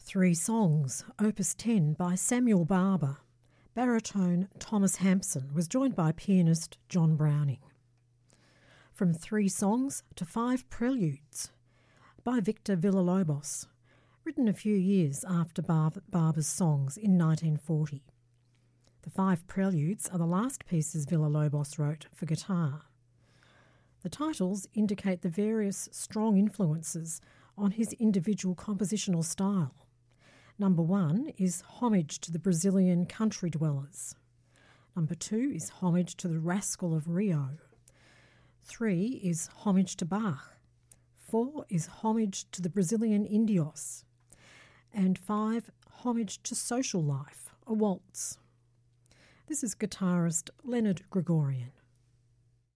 Three Songs, Opus 10 by Samuel Barber. Baritone Thomas Hampson was joined by pianist John Browning. From Three Songs to Five Preludes by Victor Villa-Lobos, written a few years after Barber's songs in 1940. The Five Preludes are the last pieces Villa-Lobos wrote for guitar. The titles indicate the various strong influences on his individual compositional style. Number 1 is Homage to the Brazilian Country Dwellers. Number 2 is Homage to the Rascal of Rio. 3 is Homage to Bach. 4 is Homage to the Brazilian Indios. And 5, Homage to Social Life, a waltz. This is guitarist Leonard Gregorian.